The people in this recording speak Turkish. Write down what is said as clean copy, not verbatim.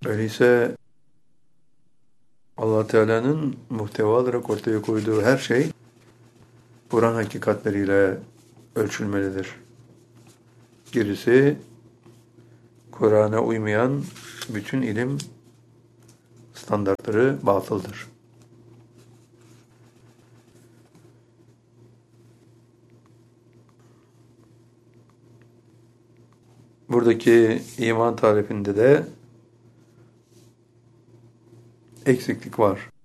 Öyleyse Allah Teala'nın muhteva olarak ortaya koyduğu her şey Kur'an hakikatleriyle ölçülmelidir. Gerisi Kur'an'a uymayan bütün ilim standartları batıldır. Buradaki iman tarifinde de eksiklik var.